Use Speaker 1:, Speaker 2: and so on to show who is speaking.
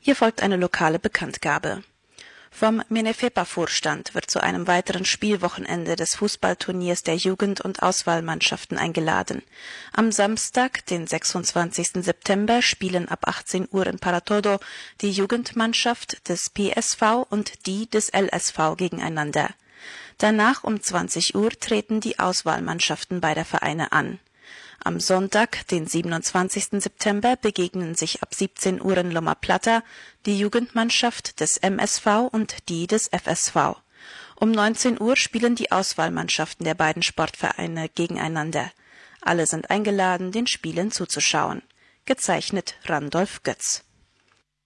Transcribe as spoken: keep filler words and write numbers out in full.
Speaker 1: Hier folgt eine lokale Bekanntgabe. Vom Menefepa-Vorstand wird zu einem weiteren Spielwochenende des Fußballturniers der Jugend- und Auswahlmannschaften eingeladen. Am Samstag, den sechsundzwanzigsten September, spielen ab achtzehn Uhr in Paratodo die Jugendmannschaft des P S V und die des L S V gegeneinander. Danach um zwanzig Uhr treten die Auswahlmannschaften beider Vereine an. Am Sonntag, den siebenundzwanzigsten September, begegnen sich ab siebzehn Uhr in Loma Plata die Jugendmannschaft des M S V und die des F S V. Um neunzehn Uhr spielen die Auswahlmannschaften der beiden Sportvereine gegeneinander. Alle sind eingeladen, den Spielen zuzuschauen. Gezeichnet Randolph Götz.